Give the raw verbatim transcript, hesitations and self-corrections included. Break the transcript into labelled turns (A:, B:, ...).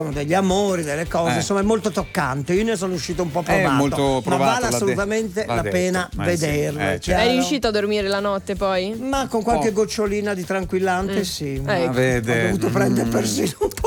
A: degli amori, delle cose,
B: Eh.
A: insomma è molto toccante. Io ne sono uscito un po'
B: È
A: provato,
B: molto
A: ma
B: provato,
A: vale
B: l'ha
A: assolutamente
B: de- l'ha
A: la
B: detto.
A: pena
B: Eh sì,
A: vederlo.
B: eh,
A: è
B: certo.
A: chiaro?
C: È riuscito a dormire la notte poi?
A: Ma con qualche
B: Oh.
A: gocciolina di tranquillante,
C: Mm.
A: sì.
C: Eh,
A: Ho
B: vede.
A: dovuto
B: Mm.
A: prendere persino un